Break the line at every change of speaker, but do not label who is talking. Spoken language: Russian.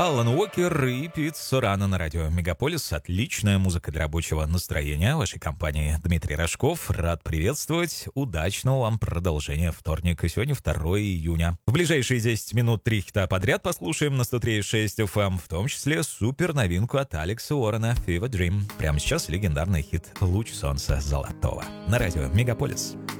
Алан Уокер и Пит Сорано на радио Мегаполис. Отличная музыка для рабочего настроения. В вашей компании Дмитрий Рожков. Рад приветствовать. Удачного вам продолжения вторника. Сегодня 2 июня. В ближайшие 10 минут 3 хита подряд послушаем на 103.6 FM, в том числе супер новинку от Алекса Уоррена «Fever Dream». Прямо сейчас легендарный хит «Луч солнца золотого» на радио Мегаполис.